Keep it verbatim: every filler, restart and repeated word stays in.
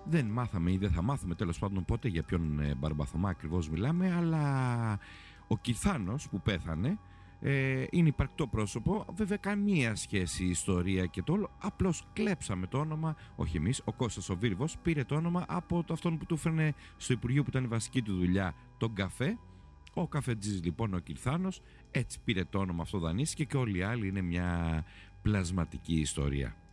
Δεν μάθαμε ή δεν θα μάθουμε τέλος πάντων πότε για ποιον ε, Μπαρμπαθωμά ακριβώς μιλάμε, αλλά ο Κιθάνος που πέθανε ε, είναι υπαρκτό πρόσωπο, βέβαια καμία σχέση η ιστορία και το όλο, απλώς κλέψαμε το όνομα, όχι εμείς, ο Κώστας ο Βίρβος πήρε το όνομα από το αυτόν που του έφερνε στο Υπουργείο που ήταν η βασική του δουλειά, τον καφέ. Ο καφετζής λοιπόν ο Κιθάνος έτσι πήρε το όνομα αυτό, δανείστηκε, και όλοι οι άλλοι είναι μια πλασματική ιστορία.